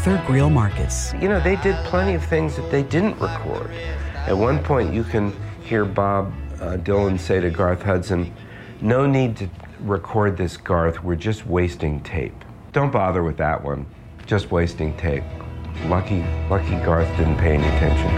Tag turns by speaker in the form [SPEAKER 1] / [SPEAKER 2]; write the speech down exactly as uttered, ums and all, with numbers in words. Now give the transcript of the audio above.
[SPEAKER 1] Arthur Grill Marcus.
[SPEAKER 2] You know, they did plenty of things that they didn't record. At one point, you can hear Bob uh, Dylan say to Garth Hudson, "No need to record this, Garth. We're just wasting tape. Don't bother with that one. Just wasting tape." Lucky, lucky Garth didn't pay any attention.